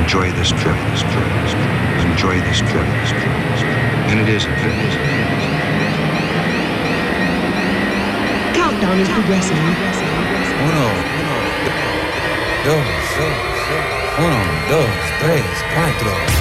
Enjoy this trip. Enjoy this trip. And it is. Countdown is progressing. Uno, dos, tres, cuatro.